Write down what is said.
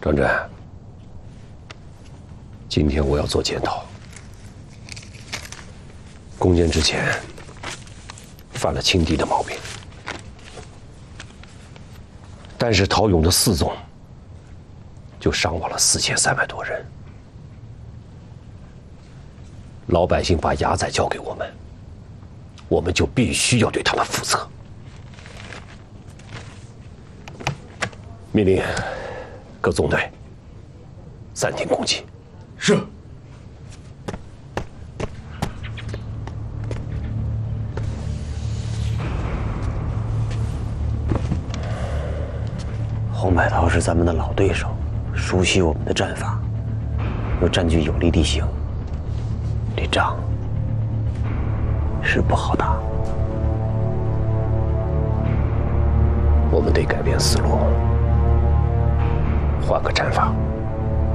张震，今天我要做检讨。攻坚之前犯了轻敌的毛病，但是陶勇的4纵就伤亡了4300多人。老百姓把牙仔交给我们，我们就必须要对他们负责。命令各纵队暂停攻击。 是。 红百韬是咱们的老对手，熟悉我们的战法，又占据有利地形，这仗是不好打。 我们得改变思路，换个战法。